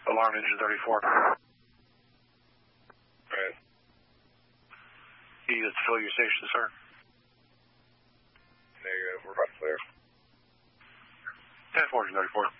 alarm engine 34. Right. You need to fill your station, sir. Negative. We're about clear. 10-4, engine 34.